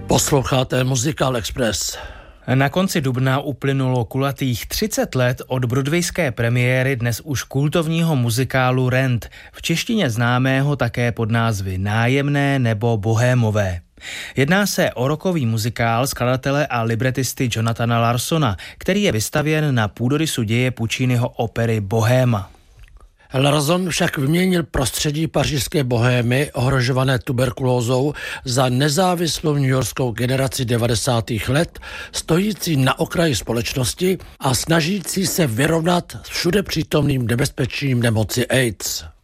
Posloucháte Musical Express. Na konci dubna uplynulo kulatých 30 let od broadwayské premiéry dnes už kultovního muzikálu Rent, v češtině známého také pod názvy Nájemné nebo Bohémové. Jedná se o rockový muzikál skladatele a libretisty Jonathana Larsona, který je vystavěn na půdorysu děje Pucciniho opery Bohéma. Larson však vyměnil prostředí pařížské bohémy, ohrožované tuberkulózou, za nezávislou newyorskou generaci 90. let, stojící na okraji společnosti a snažící se vyrovnat s všude přítomným nebezpečím nemoci AIDS.